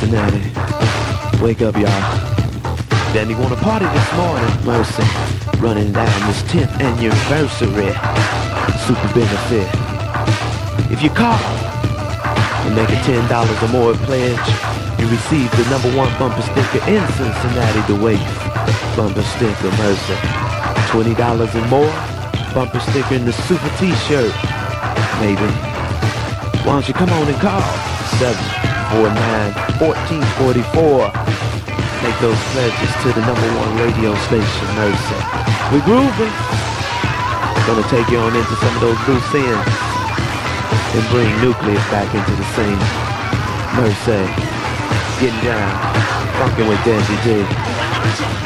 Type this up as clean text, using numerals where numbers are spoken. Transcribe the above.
Cincinnati. Wake up, y'all. Danny wanna party this morning. Mercy. Running down this 10th anniversary. Super benefit. If you call and make a $10 or more pledge, you receive the #1 bumper sticker in Cincinnati, the Wave bumper sticker. Mercy. $20 or more, bumper sticker in the Super T-shirt. Maybe. Why don't you come on and call 749-1444. Make those pledges to the #1 radio station, Mercy. We grooving. Gonna take you on into some of those loose ends and bring Nucleus back into the scene. Mercy. Getting down. Funkin' with Dandy D.